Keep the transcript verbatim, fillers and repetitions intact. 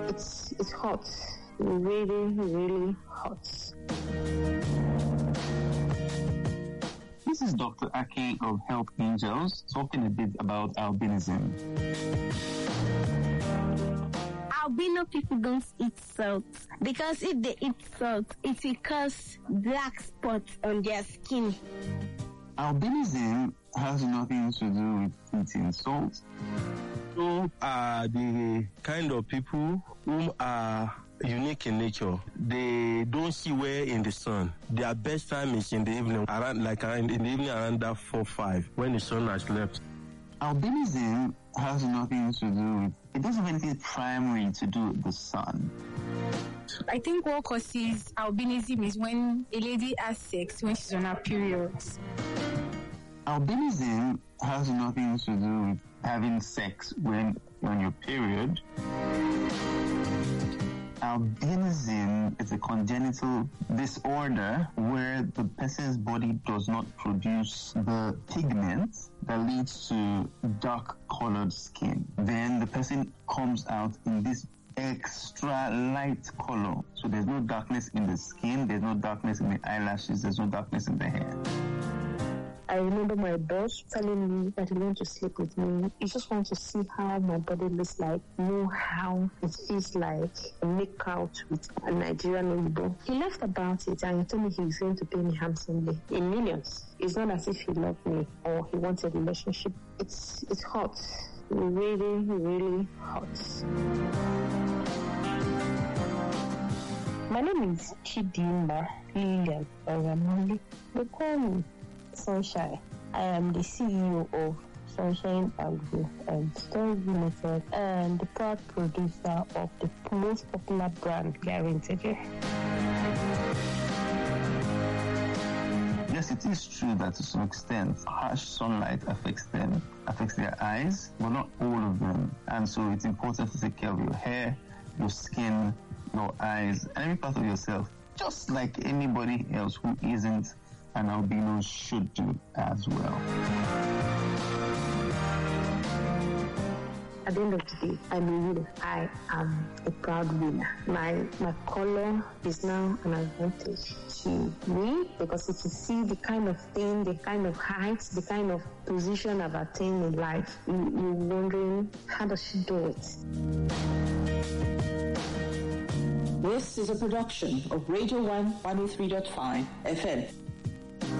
It's it's hot. Really, really hot. This is Doctor Ake of Help Angels talking a bit about albinism. Albino people don't eat salt because if they eat salt, it will cause black spots on their skin. Albinism has nothing to do with eating salt. Who are the kind of people who are unique in nature? They don't see well in the sun. Their best time is in the evening, around like around in the evening around that four five when the sun has left. Albinism has nothing to do with, it doesn't have anything primary to do with the sun. I think what causes albinism is when a lady has sex when she's on her periods. Albinism has nothing to do with having sex when you're on your period. Albinism is a congenital disorder where the person's body does not produce the pigment that leads to dark-colored skin. Then the person comes out in this extra light color. So there's no darkness in the skin, there's no darkness in the eyelashes, there's no darkness in the hair. I remember my boss telling me that he wanted to sleep with me. He just wants to see how my body looks like, know how it feels like, and make out with a Nigerian Igbo. He laughed about it and he told me he was going to pay me handsomely in millions. It's not as if he loved me or he wanted a relationship. It's it's hot, really, really hot. My name is Chidimma Lilian Oramoli. They call me Sunshine. I am the C E O of Sunshine Agro and Stores Limited and the proud producer of the most popular brand, Guaranteed. Yes, it is true that to some extent, harsh sunlight affects them, affects their eyes, but not all of them. And so it's important to take care of your hair, your skin, your eyes, and every part of yourself, just like anybody else who isn't an albino should do as well. At the end of the day, I'm a winner. I am a proud winner. My my color is now an advantage to me because if you see the kind of thing, the kind of height, the kind of position I've attained in life, you, you're wondering, how does she do it? This is a production of Radio one one oh three point five F M.